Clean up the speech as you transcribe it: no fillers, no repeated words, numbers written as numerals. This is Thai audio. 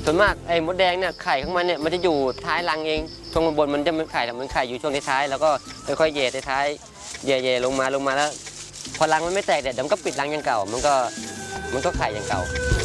ส่วนมากไอ้มดแดงเนี่ยไข่ของมันเนี่ยมันจะอยู่ท้ายรังเองช่วงบนมันจะไม่ไข่แต่มันไข่อยู่ช่วงท้ายแล้วก็ค่อยๆเย่ท้ายเย่ลงมาแล้วพอรังมันไม่แตกเดี๋ยวมันก็ปิดรังอย่างเก่ามันก็ไข่อย่างเก่า